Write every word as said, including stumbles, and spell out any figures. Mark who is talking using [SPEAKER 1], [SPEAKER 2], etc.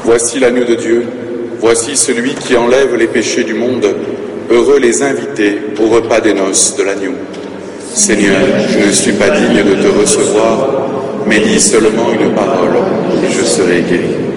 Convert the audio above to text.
[SPEAKER 1] Voici l'agneau de Dieu, voici celui qui enlève les péchés du monde. Heureux les invités au repas des noces de l'agneau. Seigneur, je ne suis pas digne de te recevoir, mais dis seulement une parole, et je serai guéri.